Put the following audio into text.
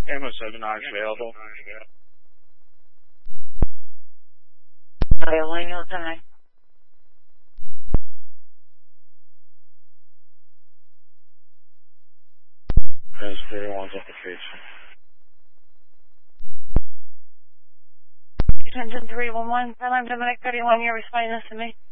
Ammo 7 not available. Line time. There's 31's application. Attention 311, I'm Dominic 31, you're responding this to me.